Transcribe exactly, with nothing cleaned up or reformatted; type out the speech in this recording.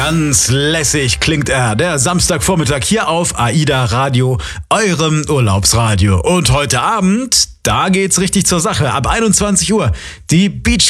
Ganz lässig klingt er, der Samstagvormittag hier auf AIDA Radio, eurem Urlaubsradio. Und heute Abend, da geht's richtig zur Sache. Ab einundzwanzig Uhr, die Beach